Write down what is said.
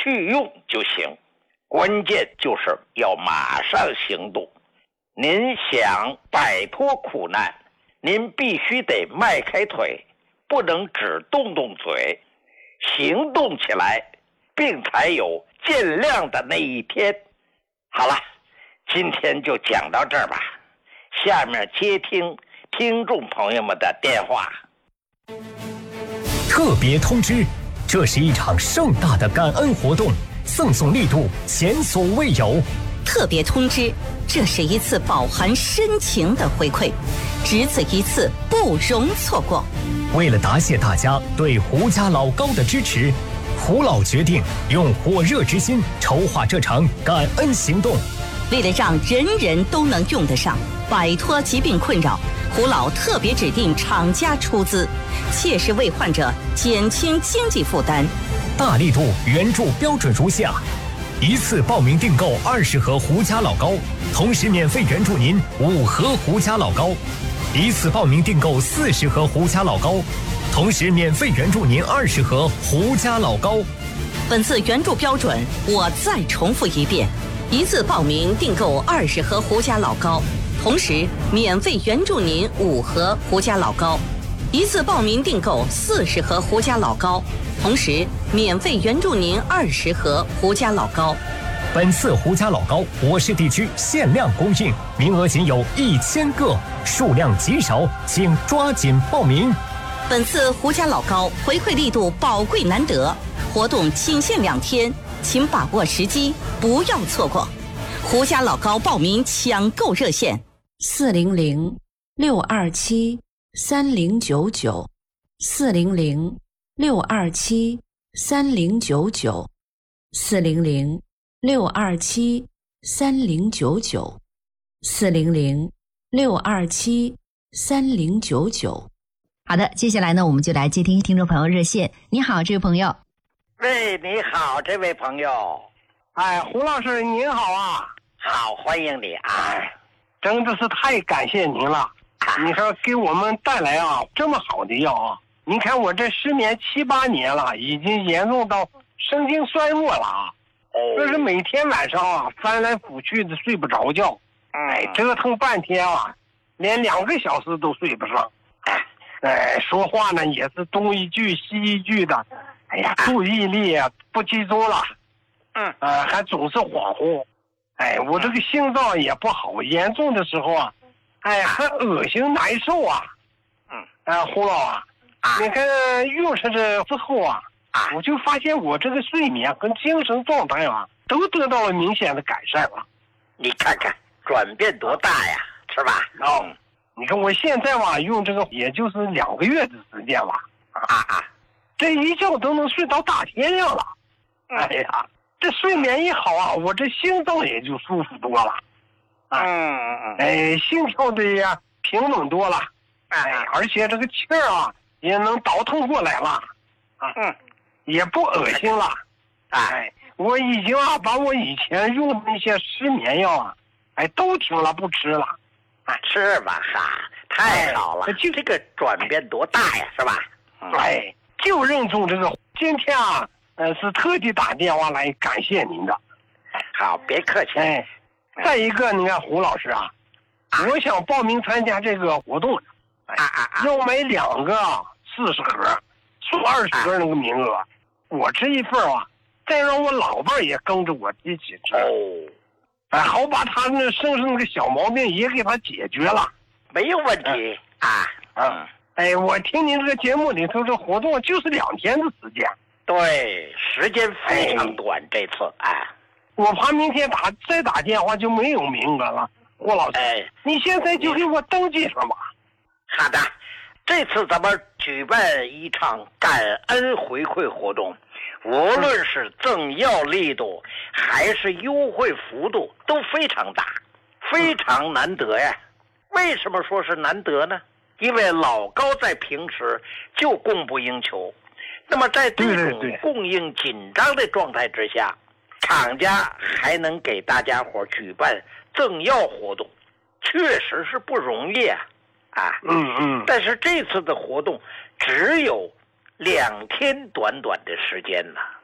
去用就行，关键就是要马上行动。您想摆脱苦难，您必须得迈开腿，不能只动动嘴，行动起来，并才有见亮的那一天。好了，今天就讲到这儿吧，下面接听听众朋友们的电话。 特别通知，这是一场盛大的感恩活动，赠送力度前所未有。 特别通知，这是一次饱含深情的回馈，只此一次，不容错过。 为了答谢大家对胡家老高的支持，胡老决定用火热之心筹划这场感恩行动。 为了让人人都能用得上，摆脱疾病困扰，胡老特别指定厂家出资，切实为患者减轻经济负担。 大力度援助标准如下：一次报名订购20盒胡家老高，同时免费援助您5盒胡家老高；一次报名订购40盒胡家老高，同时免费援助您20盒胡家老高。 本次援助标准我再重复一遍：一次报名订购20盒胡家老高，同时免费援助您5盒胡家老高；一次报名订购40盒胡家老高，同时免费援助您20盒胡家老高。 本次胡家老高我市地区限量供应，名额仅有1000个，数量极少，请抓紧报名。 本次胡家老高回馈力度宝贵难得，活动仅限2天，请把握时机，不要错过。胡家老高报名抢购热线 400-627-3099，400-627-3099。好的，接下来呢，我们就来接听听众朋友热线。你好，这位朋友。 喂，你好，这位朋友。 哎，胡老师您好啊。 好，欢迎你啊！ 真的是太感谢您了。你说给我们带来这么好的药啊！您看我这失眠7、8年了，已经严重到神经衰弱了啊！这是每天晚上翻来覆去的睡不着觉，折腾半天连2个小时都睡不上。说话呢也是东一句西一句的，注意力不集中了，还总是恍惚。我这个心脏也不好，严重的时候还恶心难受胡老你看用上这之后我就发现我这个睡眠跟精神状态都得到了明显的改善了。 你看看转变多大呀，是吧？ 你看我现在用这个也就是2个月的时间这一觉都能睡到大天亮了。这睡眠一好我这心脏也就舒服多了。心跳的呀平稳多了。而且这个气儿也能倒腾过来了。也不恶心了。我已经把我以前用的那些失眠药都停了，不吃了。 是吧？太好了！这个转变多大呀，是吧？ 就认中这个。今天是特地打电话来感谢您的。 好，别客气。 再一个，你看胡老师我想报名参加这个活动，要买2个40盒，送20个那个名额。我这一份再让我老伴也跟着我一起吃。好把他那身上那个小毛病也给他解决了。 没有问题我听您这个节目里头这活动就是2天的时间。 对，时间非常短。这次我怕明天再打电话就没有名额了。胡老师你现在就给我登记上吧。 好的，这次咱们举办一场感恩回馈活动，无论是赠药力度还是优惠幅度都非常大，非常难得呀。为什么说是难得呢？因为老高在平时就供不应求，那么在这种供应紧张的状态之下，厂家还能给大家伙举办赠药活动，确实是不容易但是这次的活动只有2天短短的时间呢。